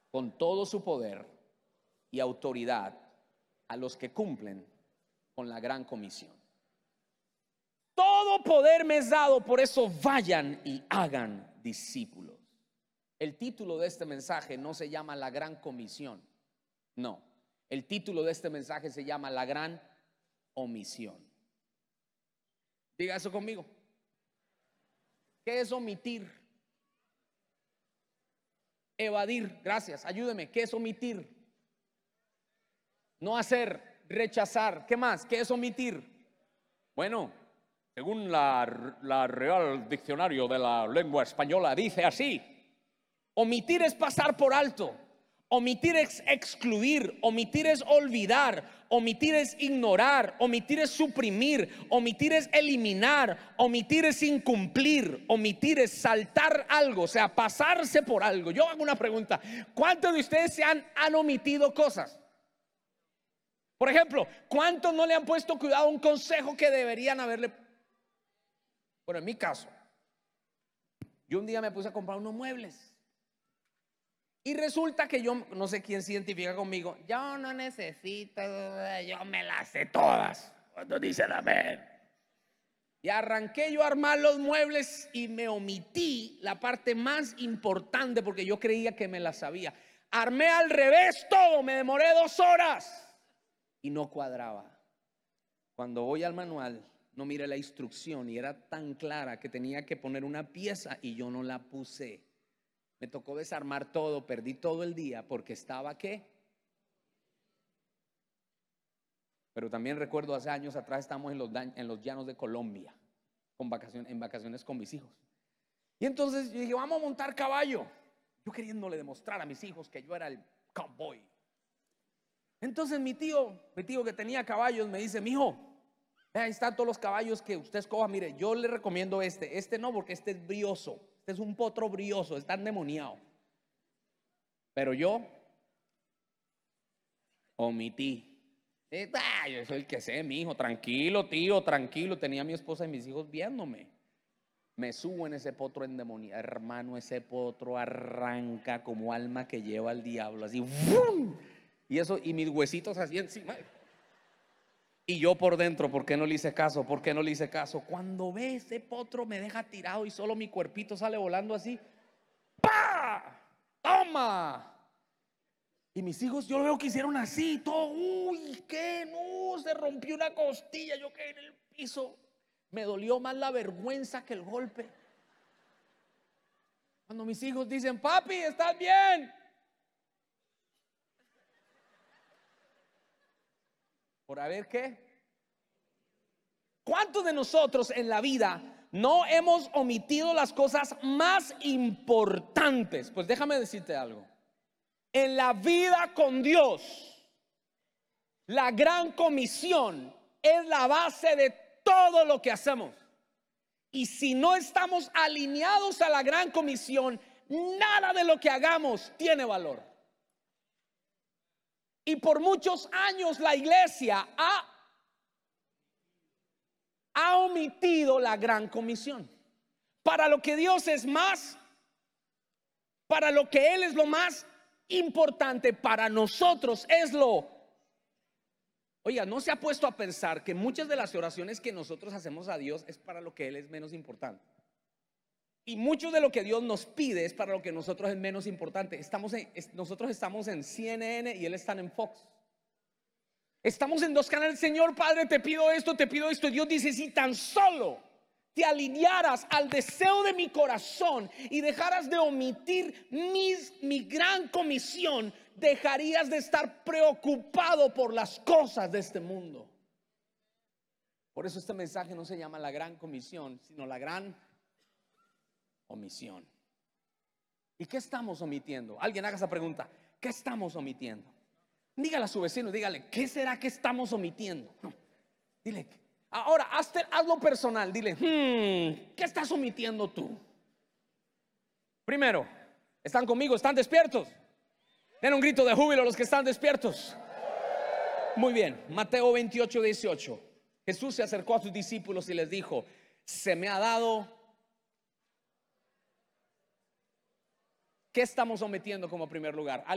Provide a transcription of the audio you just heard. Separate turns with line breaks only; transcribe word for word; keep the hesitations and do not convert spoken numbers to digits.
con todo su poder y autoridad a los que cumplen con la gran comisión. Todo poder me es dado, por eso vayan y hagan discípulos. El título de este mensaje no se llama la gran comisión, no. El título de este mensaje se llama la gran omisión. Diga eso conmigo. ¿Qué es omitir? Evadir, gracias, ayúdeme. ¿Qué es omitir? No hacer, rechazar. ¿Qué más? ¿Qué es omitir? Bueno, según la, la Real Diccionario de la Lengua Española dice así: omitir es pasar por alto, omitir es excluir, omitir es olvidar, omitir es ignorar, omitir es suprimir, omitir es eliminar, omitir es incumplir, omitir es saltar algo, o sea, pasarse por algo. Yo hago una pregunta: ¿cuántos de ustedes se han, han omitido cosas? Por ejemplo, ¿cuántos no le han puesto cuidado a un consejo que deberían haberle? Bueno, en mi caso, yo un día me puse a comprar unos muebles y resulta que yo, no sé quién se identifica conmigo, yo no necesito, yo me las sé todas. Cuando dicen amén. Y arranqué yo a armar los muebles y me omití la parte más importante porque yo creía que me la sabía. Armé al revés todo, me demoré dos horas y no cuadraba. Cuando voy al manual, no miré la instrucción y era tan clara que tenía que poner una pieza y yo no la puse. Me tocó desarmar todo, perdí todo el día porque estaba ¿qué? Pero también recuerdo hace años atrás estábamos en los, en los llanos de Colombia con vacaciones, en vacaciones con mis hijos. Y entonces yo dije, vamos a montar caballo. Yo queriéndole demostrar a mis hijos que yo era el cowboy. Entonces mi tío, mi tío que tenía caballos me dice, mijo, ahí están todos los caballos que usted escoja. Mire, yo le recomiendo este, este no, porque este es brioso. Este es un potro brioso, está endemoniado. Pero yo omití. Ah, yo soy el que sé, mi hijo, tranquilo, tío, tranquilo. Tenía a mi esposa y mis hijos viéndome. Me subo en ese potro endemoniado. Hermano, ese potro arranca como alma que lleva al diablo. Así, ¡vum! Y eso, y mis huesitos así encima. Y yo por dentro, ¿por qué no le hice caso? ¿Por qué no le hice caso? Cuando ve ese potro me deja tirado y solo mi cuerpito sale volando así. ¡Pah! ¡Toma! Y mis hijos, yo lo veo que hicieron así, todo. Uy, ¿qué? No, se rompió una costilla. Yo caí en el piso. Me dolió más la vergüenza que el golpe. Cuando mis hijos dicen, papi, ¿estás bien? ¿Por haber qué? ¿Cuántos de nosotros en la vida no hemos omitido las cosas más importantes? Pues déjame decirte algo. En la vida con Dios, la gran comisión es la base de todo lo que hacemos. Y si no estamos alineados a la gran comisión, nada de lo que hagamos tiene valor. Y por muchos años la iglesia ha, ha omitido la gran comisión. Para lo que Dios es más, para lo que Él es lo más importante, para nosotros es lo. Oiga, ¿no se ha puesto a pensar que muchas de las oraciones que nosotros hacemos a Dios es para lo que Él es menos importante? Y mucho de lo que Dios nos pide es para lo que nosotros es menos importante. Estamos en, es, nosotros estamos en C N N y Él está en Fox. Estamos en dos canales. Señor Padre, te pido esto, te pido esto. Dios dice, si tan solo te alinearas al deseo de mi corazón y dejaras de omitir mis, mi gran comisión, dejarías de estar preocupado por las cosas de este mundo. Por eso este mensaje no se llama la gran comisión, sino la gran omisión. ¿Y qué estamos omitiendo? Alguien haga esa pregunta. ¿Qué estamos omitiendo? Dígale a su vecino, dígale, ¿qué será que estamos omitiendo? No, dile, ahora hazte, hazlo personal. Dile, hmm, ¿qué estás omitiendo tú? Primero, ¿están conmigo? ¿Están despiertos? Den un grito de júbilo a los que están despiertos. Muy bien, Mateo veintiocho, dieciocho. Jesús se acercó a sus discípulos y les dijo, se me ha dado. ¿Qué estamos omitiendo como primer lugar?